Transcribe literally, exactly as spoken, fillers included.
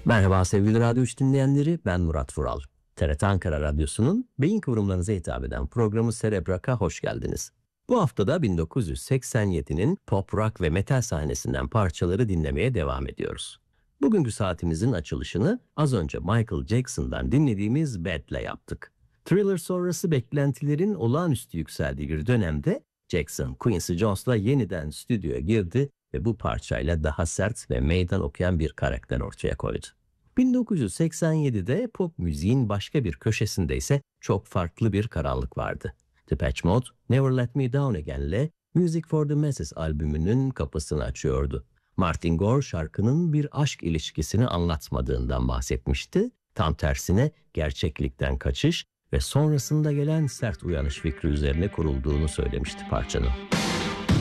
Merhaba sevgili Radyo üç dinleyenleri, ben Murat Vural. T R T Ankara Radyosu'nun beyin kıvrımlarınıza hitap eden programı Cerebrak'a hoş geldiniz. Bu haftada bin dokuz yüz seksen yedinin pop, rock ve metal sahnesinden parçaları dinlemeye devam ediyoruz. Bugünkü saatimizin açılışını az önce Michael Jackson'dan dinlediğimiz Bad'le yaptık. Thriller sonrası beklentilerin olağanüstü yükseldiği bir dönemde Jackson, Quincy Jones'la yeniden stüdyoya girdi ve bu parçayla daha sert ve meydan okuyan bir karakter ortaya koydu. bin dokuz yüz seksen yedide pop müziğin başka bir köşesinde ise çok farklı bir karanlık vardı. Depeche Mode, Never Let Me Down Again'le Music for the Masses albümünün kapısını açıyordu. Martin Gore şarkının bir aşk ilişkisini anlatmadığından bahsetmişti. Tam tersine gerçeklikten kaçış ve sonrasında gelen sert uyanış fikri üzerine kurulduğunu söylemişti parçanın.